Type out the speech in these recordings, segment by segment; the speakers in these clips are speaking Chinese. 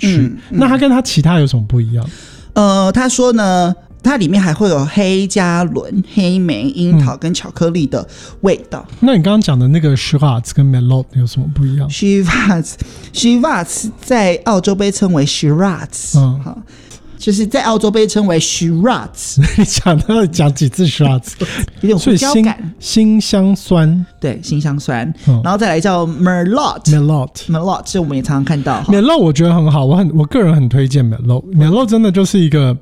去。那它跟它其他有什么不一样？ 他说呢，它里面还会有黑加仑、黑莓、樱桃跟巧克力的味道。 那你刚刚讲的那个 Shiraz 跟 Merlot 有什么不一样？ Shiraz 在澳洲被称为 Shiraz，就是在澳洲被称为 Shiraz。 你讲几次 Shiraz？ 有点胡椒感， 辛香酸， 对，辛香酸。然后再来叫 Merlot， 这我们也常常看到。 Merlot 我觉得很好，我个人很推荐 Merlot 真的就是一个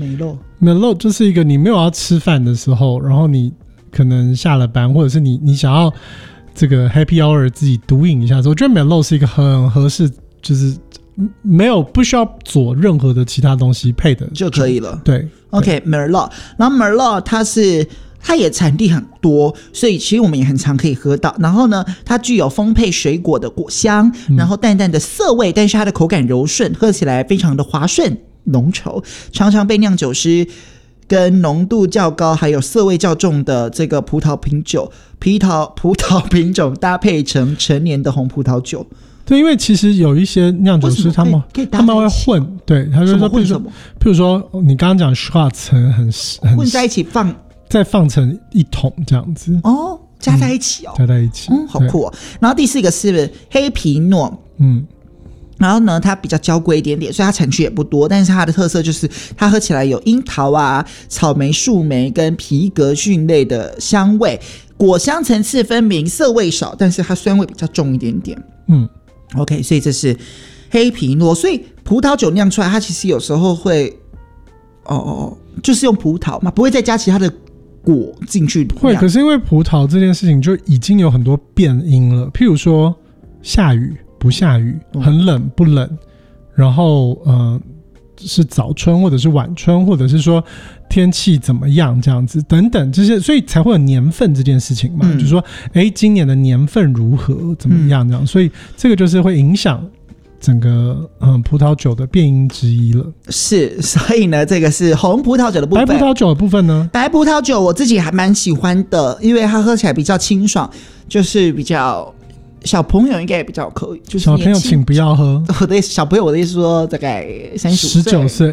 Merlot 就是一个你没有要吃饭的时候，然后你可能下了班，或者是你想要这个 Happy Hour 自己独饮一下，我觉得 Merlot 是一个很合适，就是不需要做任何的其他东西配的就可以了。 对 ，OK Merlot， 然后 Merlot 它也产地很多，所以其实我们也很常可以喝到。然后呢，它具有丰沛水果的果香，然后淡淡的涩味，但是它的口感柔顺，喝起来非常的滑顺浓稠，常常被酿酒师跟浓度较高还有涩味较重的这个葡萄品种搭配成成年的红葡萄酒。 对，因为其实有一些酿酒师他们会混，对，他就说，譬如说你刚刚讲 Shiraz 很混在一起再放成一桶这样子哦，加在一起哦， 加在一起， 好酷哦。然后第四个是黑皮诺，然后呢，它比较娇贵一点点，所以它产区也不多，但是它的特色就是它喝起来有樱桃啊、草莓、树莓跟皮革菌类的香味，果香层次分明，涩味少，但是它酸味比较重一点点。OK， 所以这是黑皮诺。所以葡萄酒酿出来，它其实有时候会就是用葡萄嘛，不会再加其他的果进去。 会，可是因为葡萄这件事情就已经有很多变因了，譬如说下雨不下雨，很冷不冷，然后是早春或者是晚春，或者是说天气怎么样这样子等等这些，所以才会有年份这件事情嘛，就是说今年的年份如何怎么样这样，所以这个就是会影响整个葡萄酒的变因之一了。 是，所以呢，这个是红葡萄酒的部分。 白葡萄酒的部分呢？ 白葡萄酒我自己还蛮喜欢的，因为它喝起来比较清爽，就是比较小朋友应该也比较可以，就是小朋友请不要喝。 我的小朋友，我的意思说大概35岁、 19岁、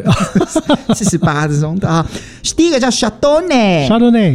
48这种的啊。第一个叫 Chardonnay，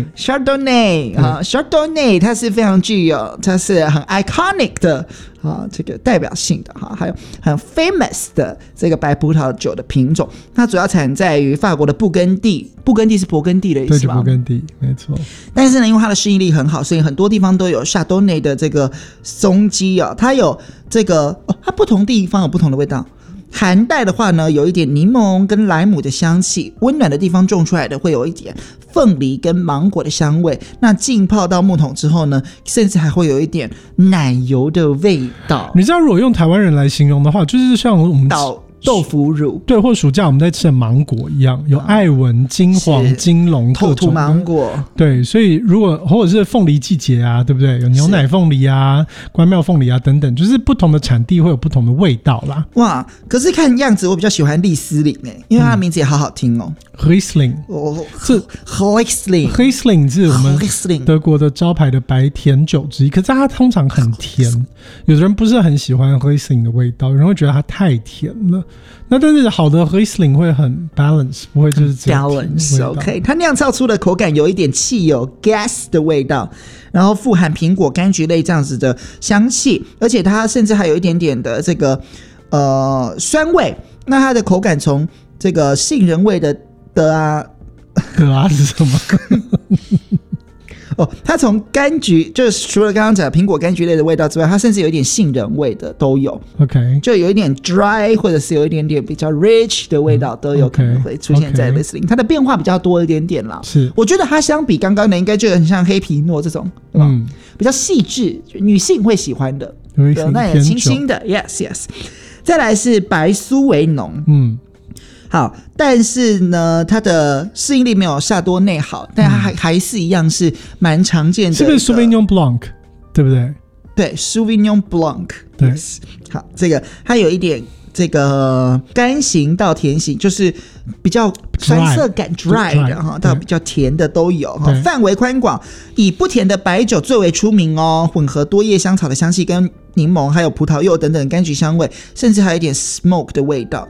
Chardonnay， 它是非常具有，它是很 iconic 的这个代表性的还有很 famous 的这个白葡萄酒的品种。它主要产在于法国的布根地，布根地是勃艮第的意思吗？ 对，布根地，没错。 但是呢，因为它的适应力很好，所以很多地方都有 Chardonnay 的这个踪迹它有这个它不同地方有不同的味道。寒带的话呢，有一点柠檬跟莱姆的香气，温暖的地方种出来的会有一点凤梨跟芒果的香味，那浸泡到木桶之后呢，甚至还会有一点奶油的味道。 你知道如果用台湾人来形容的话，就是像我们豆腐乳， 对，或暑假我们在吃的芒果一样，有艾文、金黄、金龙各种透土芒果。 对，所以如果或者是凤梨季节啊，对不对？有牛奶凤梨啊、关庙凤梨啊等等，就是不同的产地会有不同的味道啦。 哇，可是看样子我比较喜欢利斯林因为它的名字也好好听哦。 Riesling， 是 Riesling 是我们德国的招牌的白甜酒之一，可是它通常很甜，有的人不是很喜欢 Riesling 的味道，有人会觉得它太甜了。那但是好的 Riesling 会很 balance， 不会就是这样 balance。OK， 它酿造出的口感有一点汽油 gas 的味道，然后富含苹果、柑橘类这样子的香气，而且它甚至还有一点点的这个酸味。那它的口感从这个杏仁味的是什么？ 它从柑橘，就是除了刚刚讲的苹果、柑橘类的味道之外，它甚至有一点杏仁味的都有。 OK， 就有一点 dry， 或者是有一点点比较 rich 的味道都有可能会出现在 Riesling。它的变化比较多一点点啦。 是， 我觉得它相比刚刚的应该就很像黑皮诺这种，比较细致，女性会喜欢的，那也清新的 ，yes。再来是白苏维农，好，但是呢，它的适应力没有夏多内好，但它还是一样是蛮常见的。 是不是 Sauvignon Blanc， 对不对？ 对 ，Sauvignon Blanc， 对。 Yes， 好，这个它有一点这个干型到甜型，就是比较酸涩感 dry 的到比较甜的都有，范围宽广，以不甜的白酒最为出名哦，混合多叶香草的香气跟柠檬还有葡萄柚等等柑橘香味，甚至还有一点 smoke 的味道。